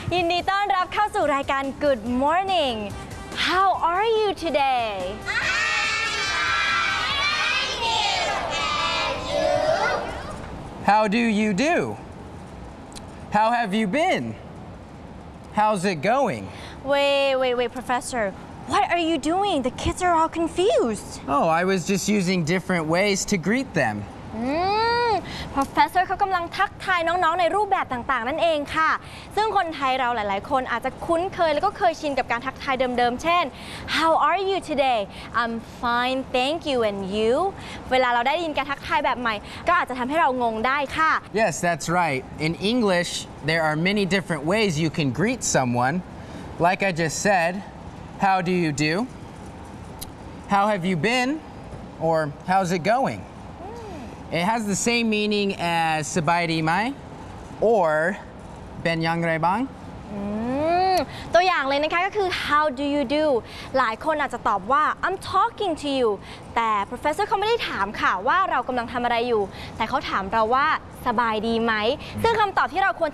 ยินดีต้อนรับเข้าสู่รายการ Good Morning How are you today How do you do? How have you been? How's it going? Wait, Professor. What are you doing? The kids are all confused. Oh, I was just using different ways to greet them. Professor เขากำลังทักทายน้องๆในรูปแบบต่างๆนั่นเองค่ะซึ่งคนไทยเราหลายๆคนอาจจะคุ้นเคยแล้วก็เคยชินกับการทักทายเดิมๆเช่น How are you today? I'm fine, thank you, and you? เวลาเราได้ยินการทักทายแบบใหม่ก็อาจจะทำให้เรางงได้ค่ะ Yes, that's right. In English, there are many different ways you can greet someone. Like I just said, how do you do? How have you been? Or how's it going? It has the same meaning as สบายดีไหม or เป็นอย่างไรบ้างตัวอย่างเลยนะคะก็คือ how do you do หลายคนอาจจะตอบว่า I'm talking to you แต่ professor เขาไม่ได้ถามค่ะว่าเรากำลังทำอะไรอยู่แต่เขาถามเราว่าสบายดีไหมซึ่งคำตอบที่เราควร